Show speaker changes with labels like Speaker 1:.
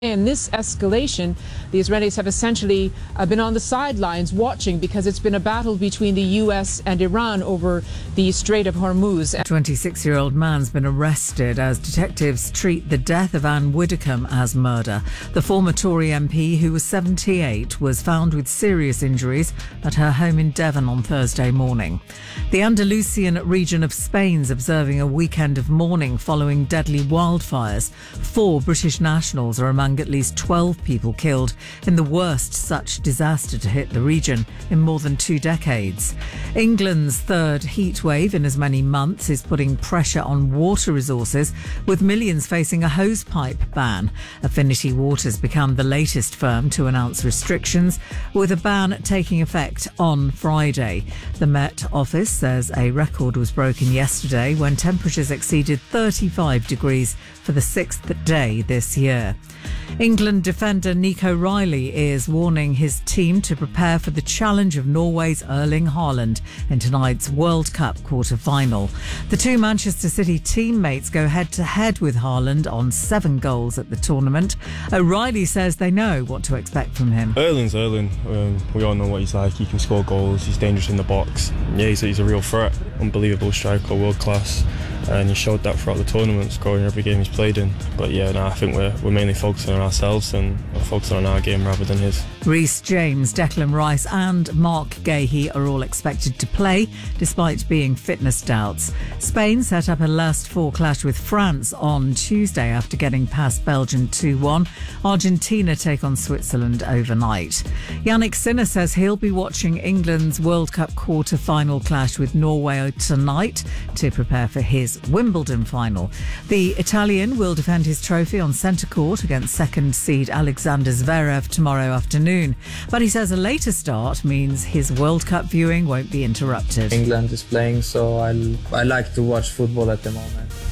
Speaker 1: In this escalation, the Israelis have essentially been on the sidelines watching because it's been a battle between the U.S. and Iran over the Strait of Hormuz.
Speaker 2: A 26-year-old man's been arrested as detectives treat the death of Anne Widdecombe as murder. The former Tory MP, who was 78, was found with serious injuries at her home in Devon on Thursday morning. The Andalusian region of Spain's observing a weekend of mourning following deadly wildfires. 4 British nationals are among at least 12 people killed in the worst such disaster to hit the region in more than 2 decades. England's third heat wave in as many months is putting pressure on water resources, with millions facing a hosepipe ban. Affinity Water's become the latest firm to announce restrictions, with a ban taking effect on Friday. The Met Office says a record was broken yesterday when temperatures exceeded 35 degrees for the 6th day this year. England defender Nico Riley is warning his team to prepare for the challenge of Norway's Erling Haaland in tonight's World Cup quarter-final. The 2 Manchester City teammates go head-to-head with Haaland on 7 goals at the tournament. O'Reilly says they know what to expect from him.
Speaker 3: Erling's Erling. We all know what he's like. He can score goals. He's dangerous in the box. Yeah, he's a real threat. Unbelievable striker, world class. And he showed that throughout the tournament, scoring every game he's played in. But yeah, no, I think we're mainly focusing on ourselves and we're focusing on our game rather than his.
Speaker 2: Reece James, Declan Rice and Mark Gahey are all expected to play, despite being fitness doubts. Spain set up a last 4 clash with France on Tuesday after getting past Belgium 2-1. Argentina take on Switzerland overnight. Yannick Sinner says he'll be watching England's World Cup quarter-final clash with Norway tonight to prepare for his Wimbledon final. The Italian will defend his trophy on centre court against second seed Alexander Zverev tomorrow afternoon. But he says a later start means his World Cup viewing won't be interrupted.
Speaker 4: England is playing, so I like to watch football at the moment.